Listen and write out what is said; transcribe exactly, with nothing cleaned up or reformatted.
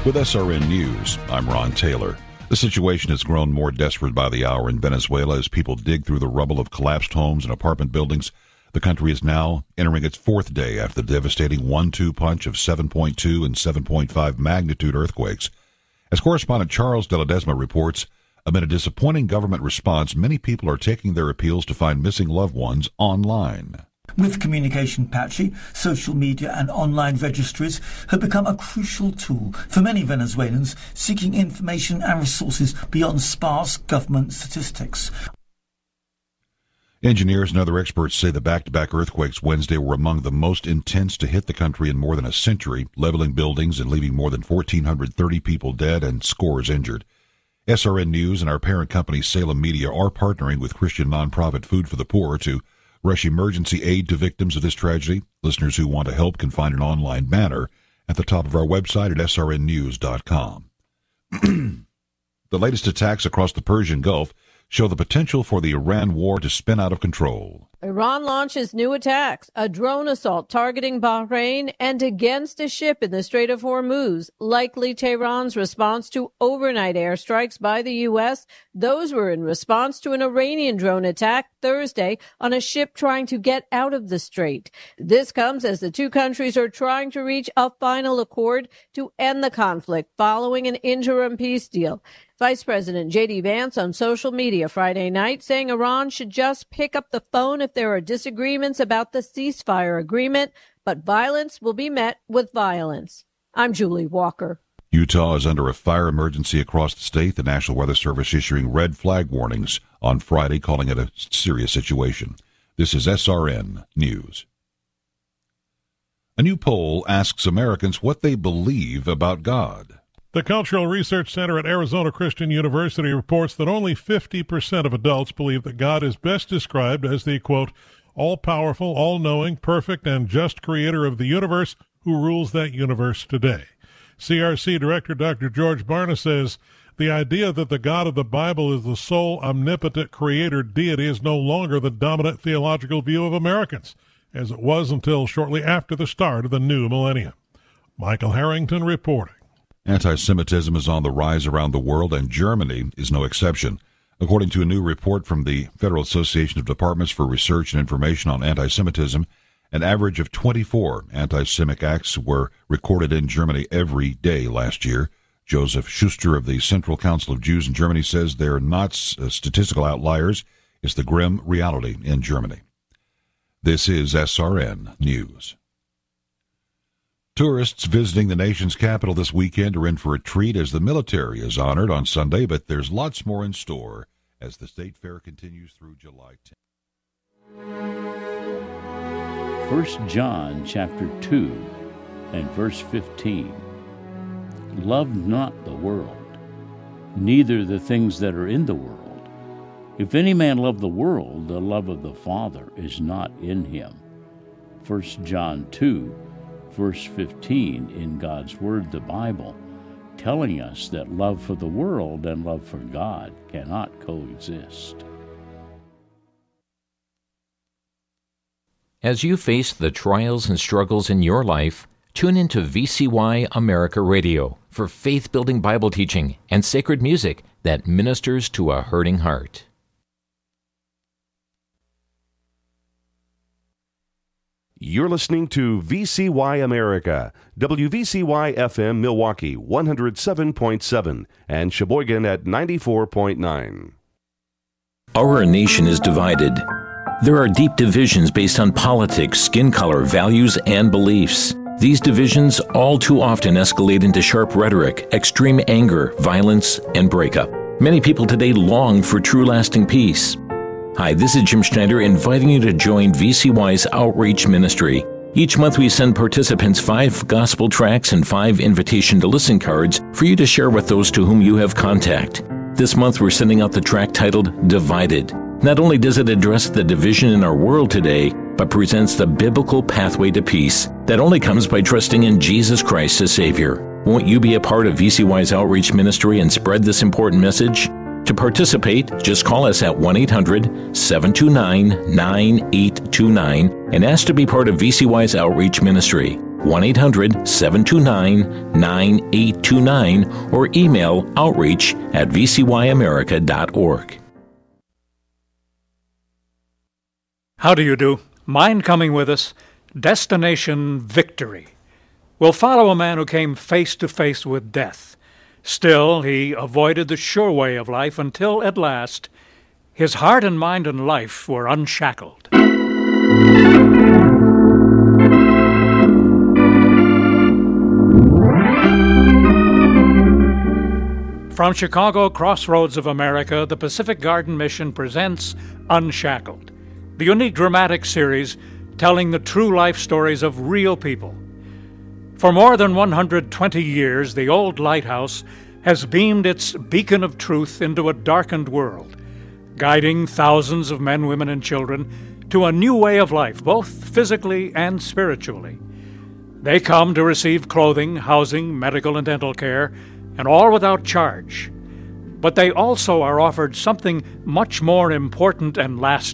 With S R N News, I'm Ron Taylor. The situation has grown more desperate by the hour in Venezuela as people dig through the rubble of collapsed homes and apartment buildings. The country is now entering its fourth day after the devastating one two punch of seven point two and seven point five magnitude earthquakes. As correspondent Charles De Ledesma reports, amid a disappointing government response, many people are taking their appeals to find missing loved ones online. With communication patchy, social media and online registries have become a crucial tool for many Venezuelans seeking information and resources beyond sparse government statistics. Engineers and other experts say the back-to-back earthquakes Wednesday were among the most intense to hit the country in more than a century, leveling buildings and leaving more than one thousand four hundred thirty people dead and scores injured. S R N News and our parent company Salem Media are partnering with Christian nonprofit Food for the Poor to rush emergency aid to victims of this tragedy. Listeners who want to help can find an online banner at the top of our website at S R N news dot com. The latest attacks across the Persian Gulf show the potential for the Iran war to spin out of control. Iran launches new attacks, a drone assault targeting Bahrain and against a ship in the Strait of Hormuz, likely Tehran's response to overnight airstrikes by the U S. Those were in response to an Iranian drone attack Thursday on a ship trying to get out of the strait. This comes as the two countries are trying to reach a final accord to end the conflict following an interim peace deal. Vice President J D Vance on social media Friday night saying Iran should just pick up the phone if there are disagreements about the ceasefire agreement, but violence will be met with violence. I'm Julie Walker. Utah is under a fire emergency across the state, the National Weather Service issuing red flag warnings on Friday, calling it a serious situation. This is S R N News. A new poll asks Americans what they believe about God. The Cultural Research Center at Arizona Christian University reports that only fifty percent of adults believe that God is best described as the, quote, all-powerful, all-knowing, perfect, and just creator of the universe who rules that universe today. C R C Director Doctor George Barna says the idea that the God of the Bible is the sole omnipotent creator deity is no longer the dominant theological view of Americans, as it was until shortly after the start of the new millennium. Michael Harrington reporting. Anti-Semitism is on the rise around the world, and Germany is no exception. According to a new report from the Federal Association of Departments for Research and Information on Anti-Semitism, an average of twenty-four anti-Semitic acts were recorded in Germany every day last year. Joseph Schuster of the Central Council of Jews in Germany says they're not statistical outliers. It's the grim reality in Germany. This is S R N News. Tourists visiting the nation's capital this weekend are in for a treat as the military is honored on Sunday, but there's lots more in store as the state fair continues through July tenth. First John chapter two and verse fifteen. Love not the world, neither the things that are in the world. If any man love the world, the love of the Father is not in him. First John two verse fifteen in God's Word, the Bible, telling us that love for the world and love for God cannot coexist. As you face the trials and struggles in your life, tune into V C Y America Radio for faith-building Bible teaching and sacred music that ministers to a hurting heart. You're listening to V C Y America, W V C Y F M Milwaukee one oh seven point seven and Sheboygan at ninety-four point nine. Our nation is divided. There are deep divisions based on politics, skin color, values, and beliefs. These divisions all too often escalate into sharp rhetoric, extreme anger, violence, and breakup. Many people today long for true lasting peace. Hi, this is Jim Schneider inviting you to join V C Y's Outreach Ministry. Each month we send participants five gospel tracts and five invitation to listen cards for you to share with those to whom you have contact. This month we're sending out the tract titled Divided. Not only does it address the division in our world today, but presents the biblical pathway to peace that only comes by trusting in Jesus Christ as Savior. Won't you be a part of V C Y's Outreach Ministry and spread this important message? To participate, just call us at one eight hundred seven two nine nine eight two nine and ask to be part of V C Y's Outreach Ministry. one eight hundred seven two nine nine eight two nine or email outreach at v c y america dot org. How do you do? Mind coming with us? Destination Victory. We'll follow a man who came face to face with death. Still, he avoided the sure way of life until, at last, his heart and mind and life were unshackled. From Chicago, Crossroads of America, the Pacific Garden Mission presents Unshackled, the unique dramatic series telling the true life stories of real people. For more than one hundred twenty years, the old lighthouse has beamed its beacon of truth into a darkened world, guiding thousands of men, women, and children to a new way of life, both physically and spiritually. They come to receive clothing, housing, medical and dental care, and all without charge. But they also are offered something much more important and lasting.